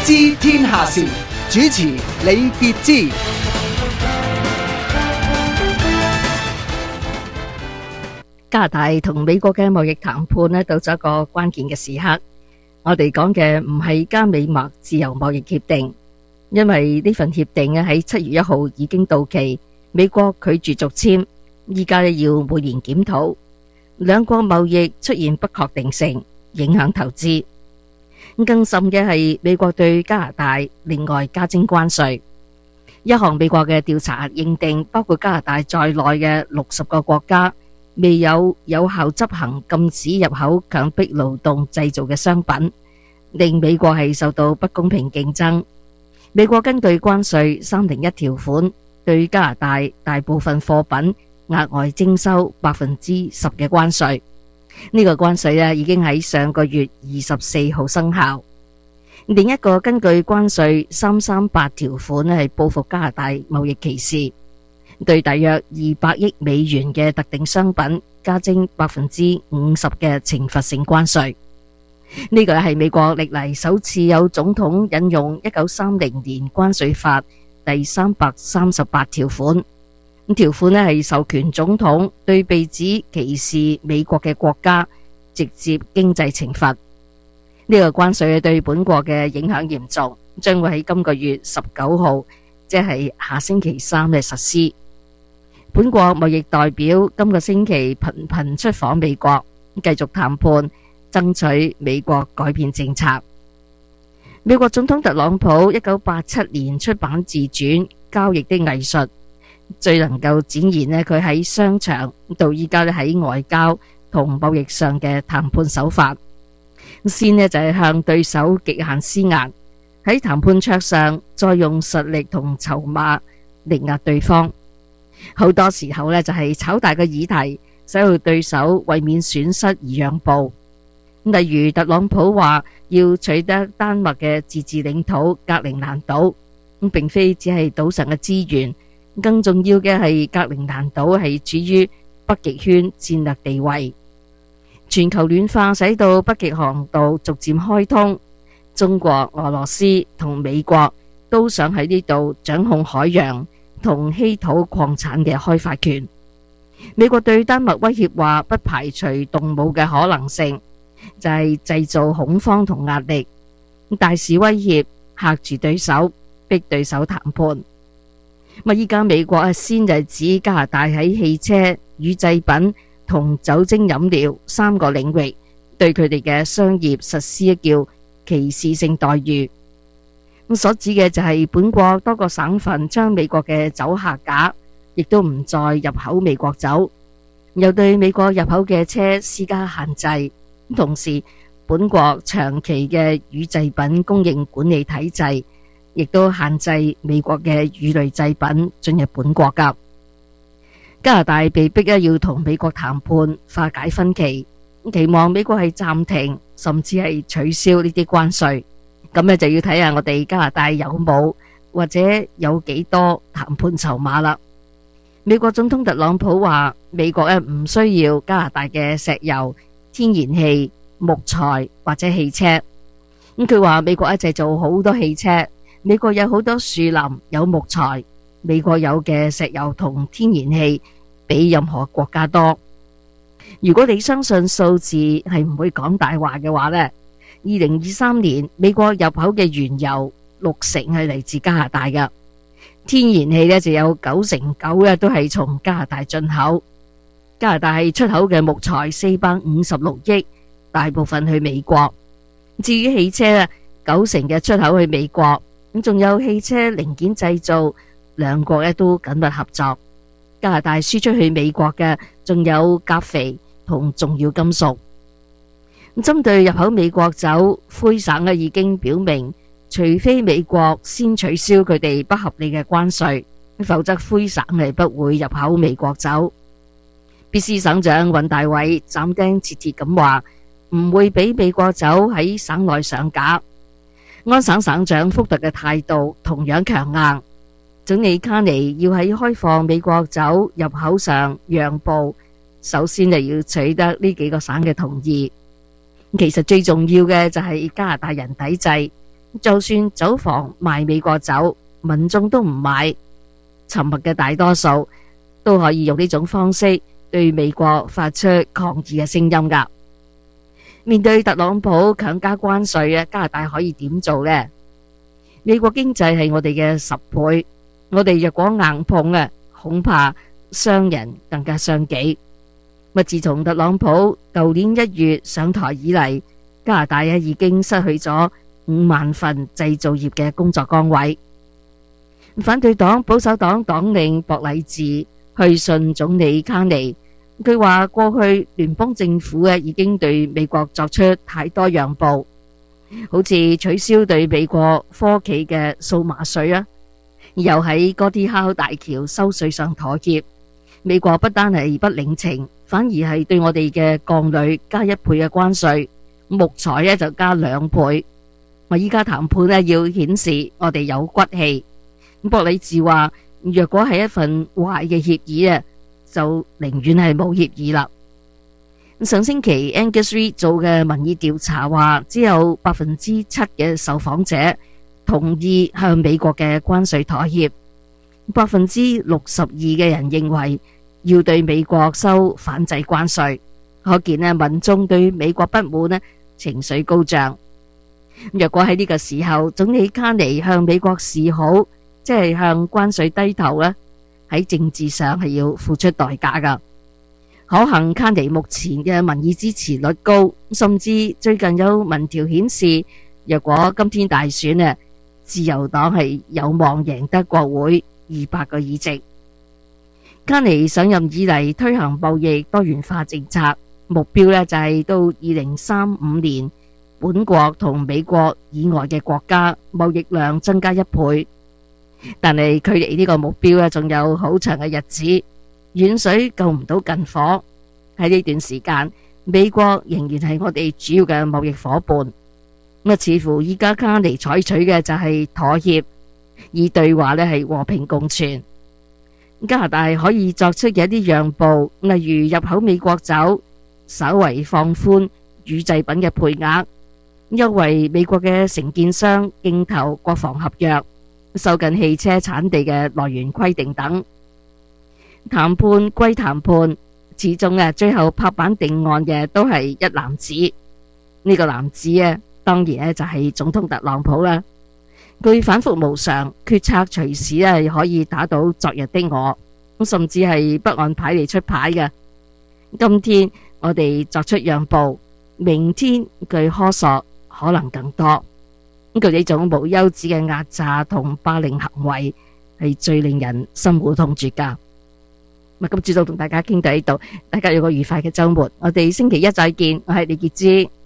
知天下事，主持李傑之。 加拿大同美國嘅貿易談判呢，到咗一個關鍵嘅時刻。我哋講嘅唔係加美墨自由貿易協定，因為呢份協定喺7月1號已經到期，美國拒絕續簽，依家要每年檢討，兩國貿易出現不確定性，影響投資。更甚嘅係美國對加拿大另外加徵關稅。一項美國嘅調查認定，包括加拿大在內嘅60個國家未有有效執行禁止入口強迫勞動製造嘅商品，令美國係受到不公平競爭。美國根據關稅301條款，對加拿大大部分貨品額外徵收10%嘅關稅。呢個關稅已經喺上個月24號生效。另一個根據關稅338條款係報復加拿大貿易歧視，對大約200億美元嘅特定商品加徵50%嘅懲罰性關稅。呢個係美國歷嚟首次有總統引用1930年關稅法第338條款。條款係授權總統對被指歧視美國嘅國家直接經濟懲罰。呢個關稅對本國嘅影響嚴重，將會喺今個月19號，即係下星期3實施。本國貿易代表今個星期頻頻出訪美國，繼續談判，爭取美國改變政策。美國總統特朗普1987年出版自傳《交易的藝術》，最能夠展現佢喺商場到依家喺外交同貿易上嘅談判手法。先就係向對手極限施壓，喺談判桌上再用實力同籌碼力壓對方。好多時候就係炒大嘅議題，使到對手為免損失而讓步。例如特朗普話要取得丹麥嘅自治領土格陵蘭島，並非只係島上嘅資源，更重要嘅係格陵蘭島係處於北極圈戰略地位。全球暖化使到北極航道逐漸開通，中國、俄羅斯同美國都想喺呢度掌控海洋同稀土礦產嘅開發權。美國對丹麥威脅話不排除動武嘅可能性，就係製造恐慌同壓力，大肆威脅嚇住對手，逼對手談判。依家美國先就指加拿大喺汽車、乳製品同酒精飲料3個領域對佢哋嘅商業實施叫歧視性待遇。所指嘅就係本國多個省份將美國嘅酒下架，亦都唔再入口美國酒，又對美國入口嘅車施加限制。同時本國長期嘅乳製品供應管理體制亦都限制美國嘅乳類製品進入本國㗎。加拿大被逼要同美國談判化解分歧，期望美國係暫停甚至係取消呢啲關稅。咁就要睇下我哋加拿大有冇或者有幾多談判籌碼啦。美國總統特朗普話美國唔需要加拿大嘅石油、天然氣、木材或者汽車。佢話美國製造好多汽車，美國有好多樹林有木材，美國有嘅石油同天然氣比任何國家多。如果你相信數字係唔會講大話嘅話呢，2023年美國入口嘅原油60%係嚟自加拿大嘅，天然氣就有99%都係從加拿大進口。加拿大係出口嘅木材456億，大部分去美國。至於汽車90%嘅出口去美國，咁仲有汽車零件製造，兩國都緊密合作。加拿大輸出去美國嘅仲有鉀肥同重要金屬。針對入口美國酒，魁省已經表明，除非美國先取消佢哋不合理嘅關稅，否則魁省係不會入口美國酒。BC 省長尹大偉斬釘截鐵咁話，唔會俾美國酒喺省內上架。安省省長福特嘅態度同樣強硬，總理卡尼要喺開放美國酒入口上讓步，首先就要取得呢幾個省嘅同意。其實最重要嘅就係加拿大人抵制， 就算酒房賣美國酒，民眾都唔買，沉默嘅大多數都可以用呢種方式對美國發出抗議嘅聲音㗎。面對特朗普強加關稅，加拿大可以點做呢？美國經濟係我哋嘅10倍，我哋若果硬碰，恐怕傷人更加傷己。自從特朗普舊年1月上台以嚟，加拿大已經失去咗5萬份製造業嘅工作崗位。反對黨保守黨黨領博禮治去信總理卡尼，佢話過去聯邦政府已經對美國作出太多讓步，好似取消對美國科企嘅數碼稅，又喺哥迪考大橋收稅上妥協。美國不單係不領情，反而係對我哋嘅鋼鋁加1倍嘅關稅，木材就加2倍。依家談判要顯示我哋有骨氣。博禮治話，若果係一份壞嘅協議，就寧願係冇協議啦。上星期 Angus Reid 做嘅民意調查話，只有7%嘅受訪者同意向美國嘅關稅妥協。62%嘅人認為要對美國收反制關稅，可見民眾對美國不滿情緒高漲。若果喺呢個時候總理卡尼向美國示好，即係向關稅低頭，喺政治上係要付出代價噶。可幸卡尼目前嘅民意支持率高，甚至最近有民調顯示，若果今天大選，自由黨係有望贏得國會200個議席。卡尼上任以嚟推行貿易多元化政策，目標就係到2035年，本國同美國以外嘅國家貿易量增加1倍。但係距離呢個目標仲有好長嘅日子，遠水救唔到近火。喺呢段時間，美國仍然係我哋主要嘅貿易夥伴。似乎依家卡尼採取嘅就係妥協，以對話係和平共存。加拿大可以作出嘅一啲讓步，例如入口美國酒，稍為放寬乳製品嘅配額，優惠美國嘅承建商競投國防合約，收緊汽車產地嘅來源規定等。談判歸談判，始終最後拍板定案嘅都係一籃子。呢個籃子當然就係總統特朗普啦。佢反覆無常，決策隨時可以打倒昨日的我，甚至係不按牌嚟出牌嘅。今天我哋作出讓步，明天據苛索可能更多。佢呢種無休止嘅壓榨同霸凌行為係最令人心苦痛絕噶。今朝早同大家傾到呢度，大家有個愉快嘅周末。我哋星期一再見，我係李潔芝。